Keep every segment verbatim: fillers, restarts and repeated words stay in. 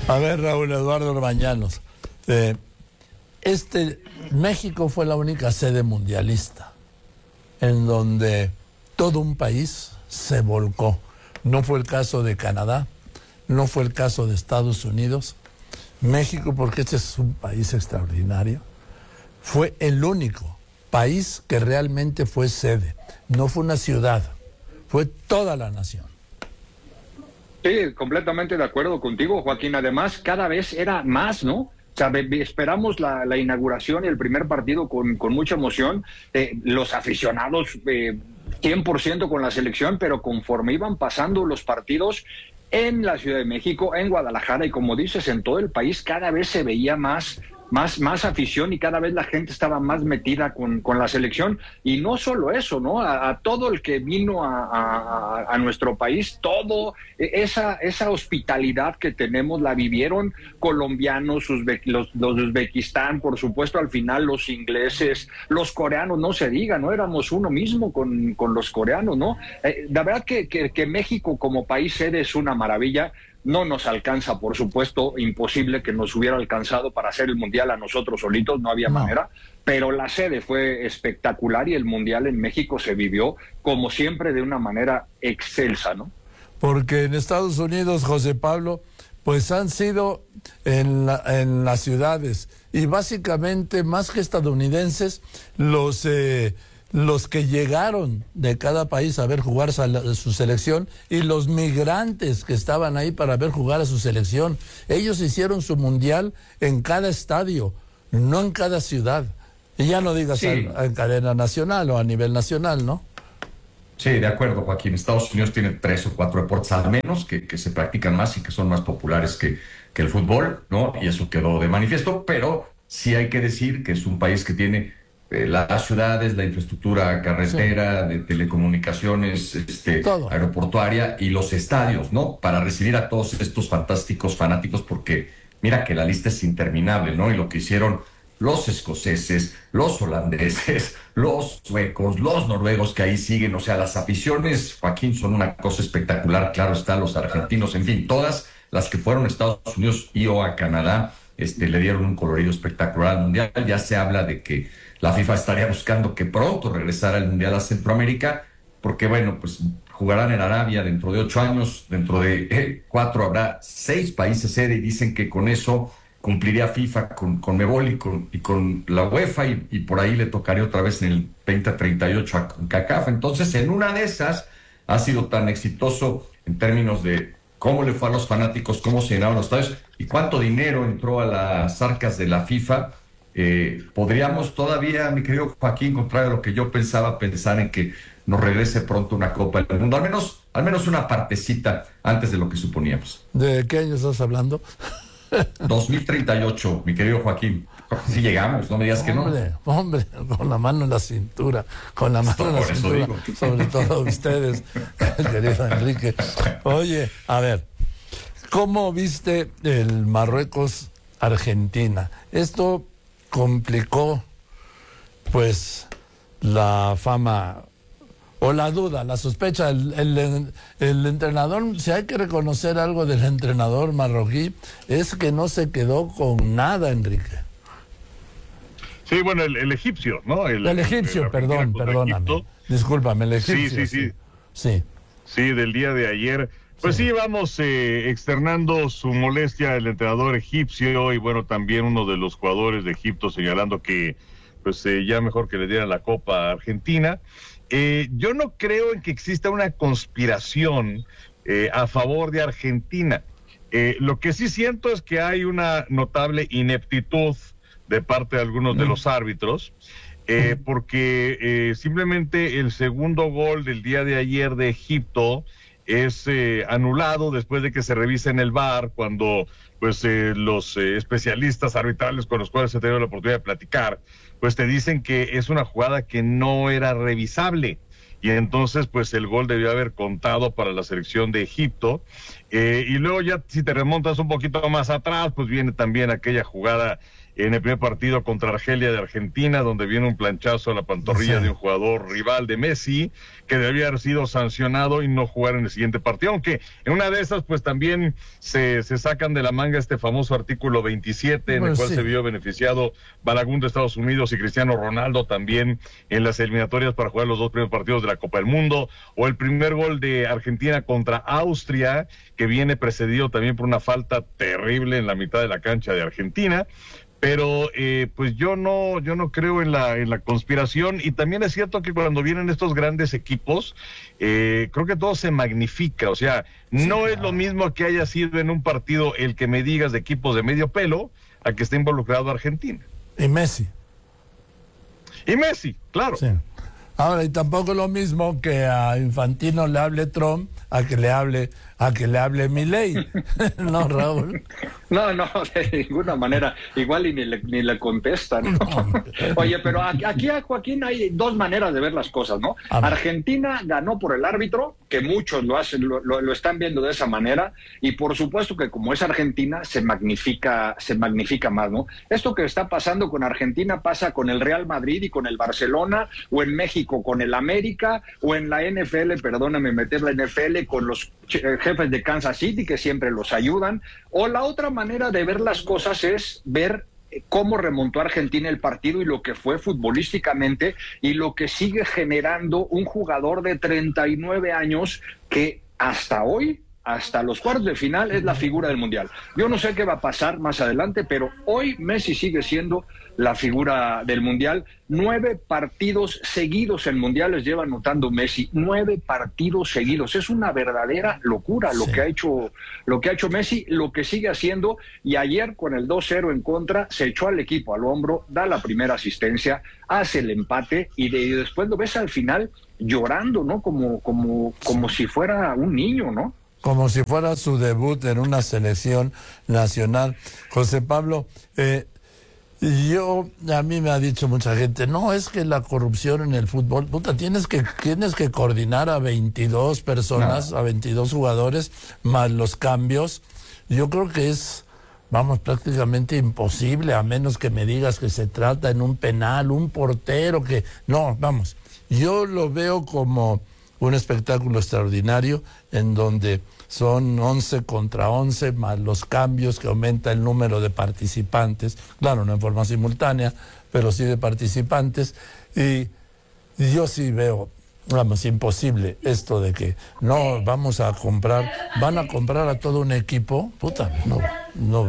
A ver, Raúl Eduardo Orbañanos, eh, este, México fue la única sede mundialista en donde todo un país se volcó. No fue el caso de Canadá, no fue el caso de Estados Unidos. México, porque este es un país extraordinario, fue el único país que realmente fue sede. No fue una ciudad, fue toda la nación. Sí, completamente de acuerdo contigo, Joaquín. Además, cada vez era más, ¿no? O sea, esperamos la, la inauguración y el primer partido con, con mucha emoción. Eh, los aficionados, eh, cien por ciento con la selección, pero conforme iban pasando los partidos en la Ciudad de México, en Guadalajara y, como dices, en todo el país, cada vez se veía más... Más, más afición y cada vez la gente estaba más metida con, con la selección. Y no solo eso, ¿no? A, a todo el que vino a, a, a nuestro país, todo esa, esa hospitalidad que tenemos la vivieron colombianos, uzbe, los, los de Uzbekistán, por supuesto, al final los ingleses, los coreanos, no se diga, ¿no? Éramos uno mismo con, con los coreanos, ¿no? Eh, la verdad que, que, que México como país sede es una maravilla. No nos alcanza, por supuesto, imposible que nos hubiera alcanzado para hacer el Mundial a nosotros solitos, no había no. manera, pero la sede fue espectacular y el Mundial en México se vivió, como siempre, de una manera excelsa, ¿no? Porque en Estados Unidos, José Pablo, pues han sido en, la, en las ciudades y básicamente, más que estadounidenses, los... Eh, los que llegaron de cada país a ver jugar a su selección y los migrantes que estaban ahí para ver jugar a su selección. Ellos hicieron su mundial en cada estadio, no en cada ciudad. Y ya no digas sí. en cadena nacional o a nivel nacional, ¿no? Sí, de acuerdo, Joaquín. Estados Unidos tiene tres o cuatro deportes al menos que, que se practican más y que son más populares que, que el fútbol, ¿no? Y eso quedó de manifiesto, pero sí hay que decir que es un país que tiene Eh, las ciudades, la infraestructura carretera, sí. de telecomunicaciones, este, aeroportuaria y los estadios, ¿no? Para recibir a todos estos fantásticos fanáticos, porque mira que la lista es interminable, ¿no? Y lo que hicieron los escoceses, los holandeses, los suecos, los noruegos que ahí siguen, o sea, las aficiones, Joaquín, son una cosa espectacular, claro está, los argentinos, en fin, todas las que fueron a Estados Unidos y o a Canadá, este, le dieron un colorido espectacular al Mundial. Ya se habla de que la FIFA estaría buscando que pronto regresara el Mundial a Centroamérica, porque bueno, pues jugarán en Arabia dentro de ocho años, dentro de eh, cuatro habrá seis países sede y dicen que con eso cumpliría FIFA con, con Mebol y con, y con la UEFA y, y por ahí le tocaría otra vez en el veinte treinta y ocho a CONCACAF. Entonces, en una de esas ha sido tan exitoso en términos de cómo le fue a los fanáticos, cómo se llenaron los estadios y cuánto dinero entró a las arcas de la FIFA. Eh, podríamos todavía, mi querido Joaquín, contrario a lo que yo pensaba, pensar en que nos regrese pronto una Copa del Mundo, al menos, al menos una partecita antes de lo que suponíamos. ¿De qué año estás hablando? dos mil treinta y ocho, mi querido Joaquín. Si llegamos, no me digas hombre, que no. Hombre, con la mano en la cintura, con la mano en la cintura, sobre todo ustedes, querido Enrique. Oye, a ver, ¿cómo viste el Marruecos-Argentina? Esto complicó, pues, la fama o la duda, la sospecha. El, el, el entrenador, si hay que reconocer algo del entrenador marroquí, es que no se quedó con nada, Enrique. Sí, bueno, el, el egipcio, ¿no? El, el egipcio, el, perdón, perdóname. Egipto. Discúlpame, el egipcio. Sí, sí, sí. Sí, sí del día de ayer. Pues sí, sí vamos eh, externando su molestia el entrenador egipcio y bueno, también uno de los jugadores de Egipto señalando que pues eh, ya mejor que le dieran la Copa a Argentina. Eh, yo no creo en que exista una conspiración eh, a favor de Argentina. Eh, lo que sí siento es que hay una notable ineptitud de parte de algunos de los árbitros, eh, porque eh, simplemente el segundo gol del día de ayer de Egipto es eh, anulado después de que se revise en el V A R, cuando pues eh, los eh, especialistas arbitrales con los cuales he tenido la oportunidad de platicar, pues te dicen que es una jugada que no era revisable. Y entonces, pues el gol debió haber contado para la selección de Egipto. Eh, y luego ya si te remontas un poquito más atrás, pues viene también aquella jugada en el primer partido contra Argelia de Argentina, donde viene un planchazo a la pantorrilla sí. de un jugador rival de Messi, que debía haber sido sancionado y no jugar en el siguiente partido, aunque en una de esas pues también se, se sacan de la manga este famoso artículo veintisiete, en pues el cual sí. se vio beneficiado Balagun de Estados Unidos y Cristiano Ronaldo también en las eliminatorias para jugar los dos primeros partidos de la Copa del Mundo, o el primer gol de Argentina contra Austria, que viene precedido también por una falta terrible en la mitad de la cancha de Argentina. Pero eh, pues yo no yo no creo en la en la conspiración, y también es cierto que cuando vienen estos grandes equipos eh, creo que todo se magnifica, o sea, sí, no claro. es lo mismo que haya sido en un partido el que me digas de equipos de medio pelo a que esté involucrado Argentina. Y Messi. Y Messi, claro. Sí. Ahora, y tampoco es lo mismo que a Infantino le hable Trump a que le hable a que le hable Milei. No, Raúl. No, no, de ninguna manera. Igual y ni le, ni le contestan, ¿no? Oye, pero aquí, Joaquín, hay dos maneras de ver las cosas, ¿no? Argentina ganó por el árbitro, que muchos lo hacen, lo, lo, lo están viendo de esa manera, y por supuesto que como es Argentina, se magnifica, se magnifica más, ¿no? Esto que está pasando con Argentina pasa con el Real Madrid y con el Barcelona, o en México con el América, o en la N F L, perdóname meter la N F L, con los jefes de Kansas City, que siempre los ayudan. O la otra manera de ver las cosas es ver cómo remontó Argentina el partido y lo que fue futbolísticamente, y lo que sigue generando un jugador de treinta y nueve años que hasta hoy, hasta los cuartos de final, es la figura del Mundial. Yo no sé qué va a pasar más adelante, pero hoy Messi sigue siendo la figura del Mundial. Nueve partidos seguidos en Mundiales lleva anotando Messi, nueve partidos seguidos. Es una verdadera locura lo sí. que ha hecho, lo que ha hecho Messi, lo que sigue haciendo, y ayer con el dos cero en contra se echó al equipo al hombro, da la primera asistencia, hace el empate, y, de, y después lo ves al final llorando, ¿no? Como, como, como sí. si fuera un niño, ¿no? Como si fuera su debut en una selección nacional. José Pablo, eh, yo, a mí me ha dicho mucha gente, no, es que la corrupción en el fútbol, puta, tienes que, tienes que coordinar a veintidós personas, no. a veintidós jugadores, más los cambios. Yo creo que es, vamos, prácticamente imposible, a menos que me digas que se trata en un penal, un portero que... No, vamos, yo lo veo como un espectáculo extraordinario en donde son once contra once, más los cambios que aumenta el número de participantes, claro, no en forma simultánea, pero sí de participantes, y yo sí veo, vamos, imposible esto de que no vamos a comprar, van a comprar a todo un equipo, puta, no, no,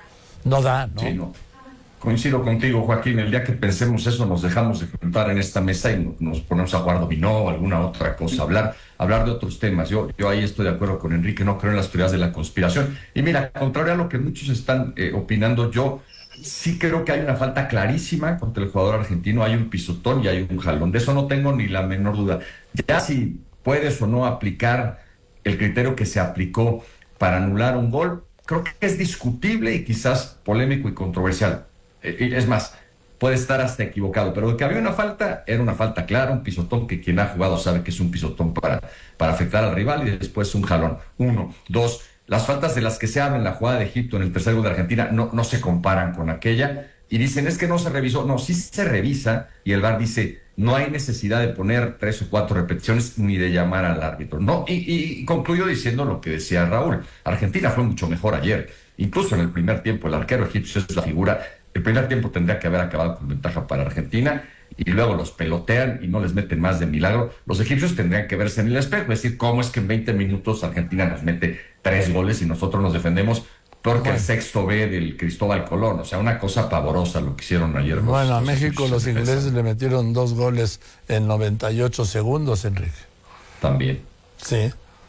no da, ¿no? Sí, no. Coincido contigo, Joaquín, el día que pensemos eso nos dejamos de juntar en esta mesa y nos ponemos a jugar dominó o alguna otra cosa, hablar hablar de otros temas. Yo yo ahí estoy de acuerdo con Enrique, no creo en las teorías de la conspiración. Y mira, contrario a lo que muchos están eh, opinando, yo sí creo que hay una falta clarísima contra el jugador argentino, hay un pisotón y hay un jalón, de eso no tengo ni la menor duda. Ya si puedes o no aplicar el criterio que se aplicó para anular un gol, creo que es discutible y quizás polémico y controversial. Es más, puede estar hasta equivocado, pero de que había una falta, era una falta clara, un pisotón que quien ha jugado sabe que es un pisotón para, para afectar al rival, y después un jalón. Uno. Dos, las faltas de las que se habla en la jugada de Egipto en el tercer gol de Argentina no, no se comparan con aquella, y dicen, es que no se revisó. No, sí se revisa, y el V A R dice, no hay necesidad de poner tres o cuatro repeticiones ni de llamar al árbitro. No, y, y concluyo diciendo lo que decía Raúl. Argentina fue mucho mejor ayer, incluso en el primer tiempo. El arquero egipcio es la figura. El primer tiempo tendría que haber acabado con ventaja para Argentina, y luego los pelotean y no les meten más de milagro. Los egipcios tendrían que verse en el espejo, es decir, cómo es que en veinte minutos Argentina nos mete tres goles y nosotros nos defendemos peor que el sexto B del Cristóbal Colón. O sea, una cosa pavorosa lo que hicieron ayer. Los, bueno, a los México los ingleses le metieron dos goles en noventa y ocho segundos, Enrique. También. Sí,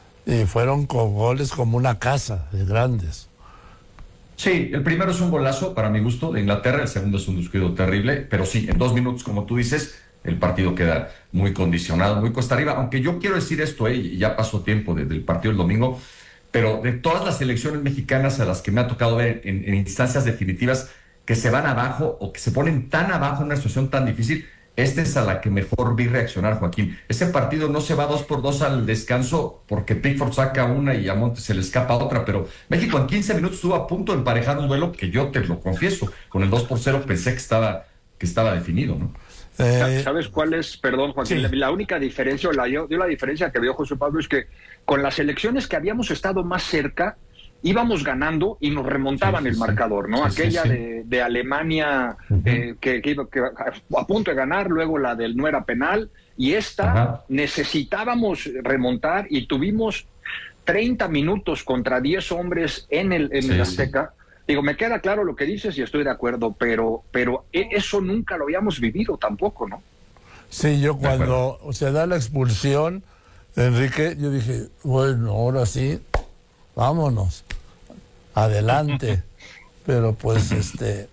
y fueron con goles como una casa, de grandes. Sí, el primero es un golazo para mi gusto de Inglaterra, el segundo es un descuido terrible, pero sí, en dos minutos, como tú dices, el partido queda muy condicionado, muy cuesta arriba, aunque yo quiero decir esto, eh, ya pasó tiempo desde el partido del domingo, pero de todas las selecciones mexicanas a las que me ha tocado ver en, en instancias definitivas que se van abajo o que se ponen tan abajo en una situación tan difícil, esta es a la que mejor vi reaccionar, Joaquín. Ese partido no se va dos por dos al descanso porque Pickford saca una y a Montes se le escapa otra, pero México en quince minutos estuvo a punto de emparejar un duelo que yo te lo confieso, con el dos por cero pensé que estaba, que estaba definido, ¿no? Eh, ¿Sabes cuál es, perdón, Joaquín? Sí. La única diferencia, o la, yo, yo la diferencia que veo, José Pablo, es que con las elecciones que habíamos estado más cerca, íbamos ganando y nos remontaban sí, sí, el marcador, ¿no? Sí, Aquella sí, sí. De, de Alemania uh-huh. eh, que, que, que a punto de ganar, luego la del no era penal, y esta uh-huh. necesitábamos remontar y tuvimos treinta minutos contra diez hombres en el, en sí, el Azteca. Sí. Digo, me queda claro lo que dices y estoy de acuerdo, pero, pero eso nunca lo habíamos vivido tampoco, ¿no? Sí, yo cuando se da la expulsión, Enrique, yo dije, bueno, ahora sí, vámonos, adelante. Pero pues, este,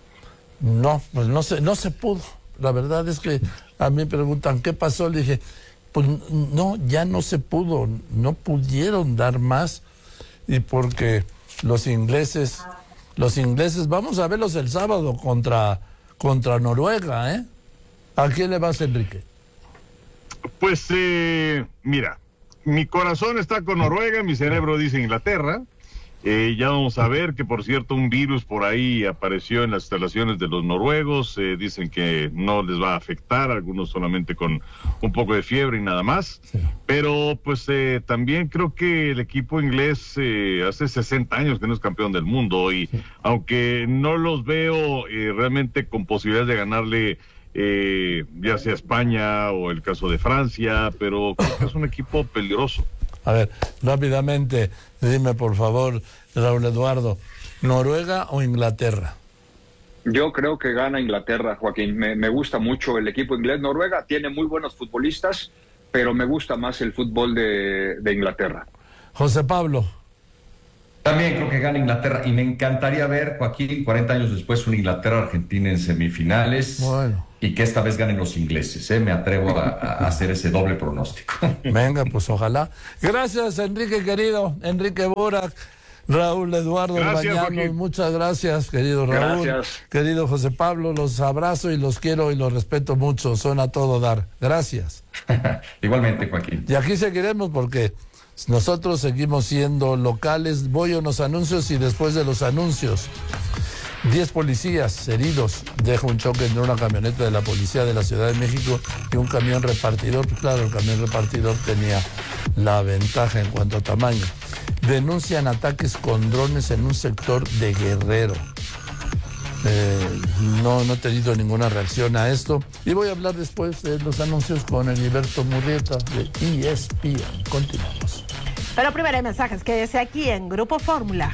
no, pues no se, no se pudo. La verdad es que a mí me preguntan, ¿qué pasó? Le dije, pues no, ya no se pudo, no pudieron dar más, y porque los ingleses... Los ingleses, vamos a verlos el sábado contra, contra Noruega, ¿eh? ¿A quién le vas, Enrique? Pues, eh, mira, mi corazón está con Noruega, mi cerebro dice Inglaterra. Eh, ya vamos a ver que, por cierto, un virus por ahí apareció en las instalaciones de los noruegos. Eh, dicen que no les va a afectar, algunos solamente con un poco de fiebre y nada más. Sí. Pero, pues, eh, también creo que el equipo inglés eh, hace sesenta años que no es campeón del mundo. Y sí. aunque no los veo eh, realmente con posibilidades de ganarle, eh, ya sea España o el caso de Francia, pero creo que es un equipo peligroso. A ver, rápidamente, dime por favor, Raúl Eduardo, ¿Noruega o Inglaterra? Yo creo que gana Inglaterra, Joaquín. Me, me gusta mucho el equipo inglés. Noruega tiene muy buenos futbolistas, pero me gusta más el fútbol de, de Inglaterra. José Pablo. También creo que gana Inglaterra y me encantaría ver, Joaquín, cuarenta años después, una Inglaterra-Argentina en semifinales. Bueno. Y que esta vez ganen los ingleses, ¿eh? Me atrevo a, a hacer ese doble pronóstico. Venga, pues ojalá. Gracias, Enrique, querido. Enrique Burak, Raúl Eduardo Bañanos, muchas gracias, querido Raúl. Gracias. Querido José Pablo, los abrazo y los quiero y los respeto mucho. Son a todo dar. Gracias. Igualmente, Joaquín. Y aquí seguiremos porque nosotros seguimos siendo locales. Voy a unos anuncios y después de los anuncios, diez policías heridos. Deja un choque entre una camioneta de la policía de la Ciudad de México y un camión repartidor. Claro, el camión repartidor tenía la ventaja en cuanto a tamaño. Denuncian ataques con drones en un sector de Guerrero. Eh, no, no he tenido ninguna reacción a esto. Y voy a hablar después de los anuncios con Heriberto Murrieta de E S P N. Continuamos. Pero primero hay mensajes. Quédese aquí en Grupo Fórmula.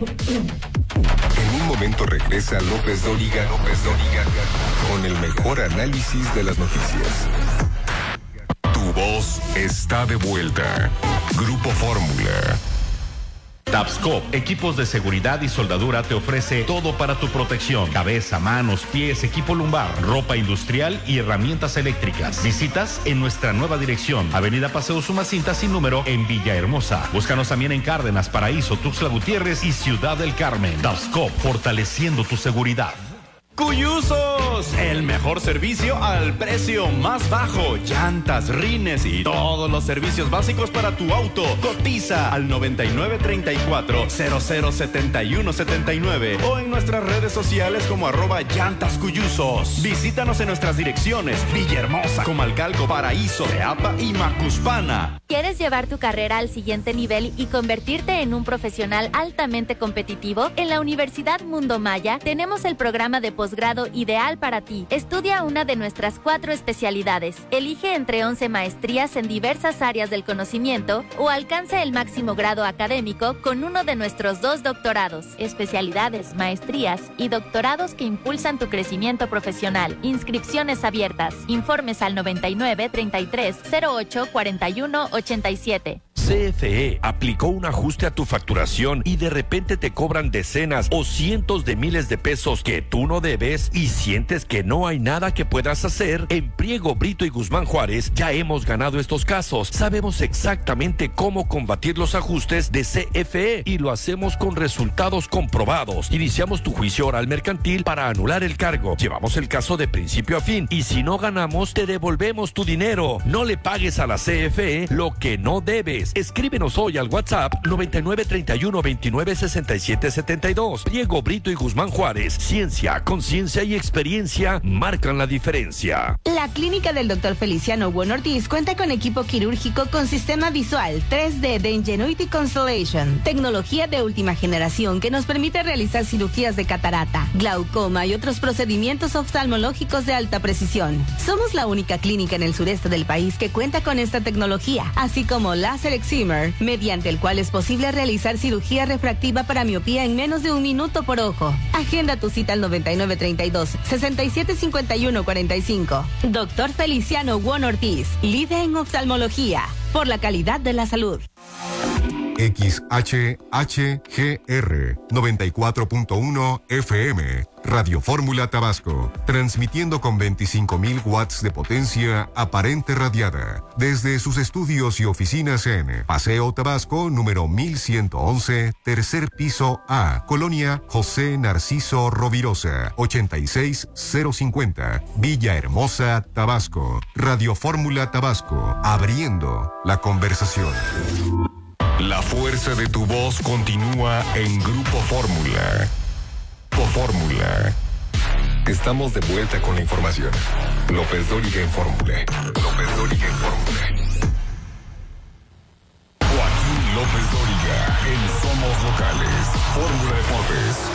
En un momento regresa López Dóriga, López Dóriga, con el mejor análisis de las noticias. Tu voz está de vuelta. Grupo Fórmula. Tapscop, equipos de seguridad y soldadura, te ofrece todo para tu protección: cabeza, manos, pies, equipo lumbar, ropa industrial y herramientas eléctricas. Visitas en nuestra nueva dirección, Avenida Paseo Sumacinta sin número, en Villahermosa. Búscanos también en Cárdenas, Paraíso, Tuxtla Gutiérrez y Ciudad del Carmen. Tapscop, fortaleciendo tu seguridad. Cuyusos, el mejor servicio al precio más bajo. Llantas, rines y todos los servicios básicos para tu auto. Cotiza al noventa y nueve treinta y cuatro cero cero setenta y uno setenta y nueve o en nuestras redes sociales como arroba llantas cuyusos. Visítanos en nuestras direcciones: Villahermosa, Comalcalco, Paraíso, Teapa y Macuspana. ¿Quieres llevar tu carrera al siguiente nivel y convertirte en un profesional altamente competitivo? En la Universidad Mundo Maya tenemos el programa de posgrado ideal para ti. Estudia una de nuestras cuatro especialidades. Elige entre once maestrías en diversas áreas del conocimiento o alcanza el máximo grado académico con uno de nuestros dos doctorados. Especialidades, maestrías y doctorados que impulsan tu crecimiento profesional. Inscripciones abiertas. Informes al noventa y nueve treinta y tres cero ocho cuarenta y uno ochenta y siete. C F E aplicó un ajuste a tu facturación y de repente te cobran decenas o cientos de miles de pesos que tú no debes y sientes que no hay nada que puedas hacer, en Priego, Brito y Guzmán Juárez ya hemos ganado estos casos. Sabemos exactamente cómo combatir los ajustes de C F E y lo hacemos con resultados comprobados. Iniciamos tu juicio oral mercantil para anular el cargo. Llevamos el caso de principio a fin y si no ganamos te devolvemos tu dinero. No le pagues a la C F E lo que no debes. Escríbenos hoy al WhatsApp noventa y nueve treinta y uno veintinueve sesenta y siete setenta y dos. Priego, Brito y Guzmán Juárez. Ciencia, conciencia y experiencia marcan la diferencia. La clínica del doctor Feliciano Juan Ortiz cuenta con equipo quirúrgico con sistema visual tres D de Ingenuity Constellation, tecnología de última generación que nos permite realizar cirugías de catarata, glaucoma y otros procedimientos oftalmológicos de alta precisión. Somos la única clínica en el sureste del país que cuenta con esta tecnología, así como láser excimer, mediante el cual es posible realizar cirugía refractiva para miopía en menos de un minuto por ojo. Agenda tu cita al noventa y nueve treinta y dos sesenta y siete cincuenta y uno cuarenta y cinco. Doctor Feliciano Juan Ortiz, líder en oftalmología, por la calidad de la salud. X H H G R noventa y cuatro punto uno F M, Radio Fórmula Tabasco, transmitiendo con veinticinco mil watts de potencia aparente radiada, desde sus estudios y oficinas en Paseo Tabasco, número mil ciento once, tercer piso A, Colonia José Narciso Rovirosa, ochenta y seis cero cincuenta, Villahermosa, Tabasco. Radio Fórmula Tabasco, abriendo la conversación. La fuerza de tu voz continúa en Grupo Fórmula. Grupo Fórmula. Estamos de vuelta con la información. López Dóriga en Fórmula. López Dóriga en Fórmula. Joaquín López Dóriga en Somos Locales. Fórmula Deportes.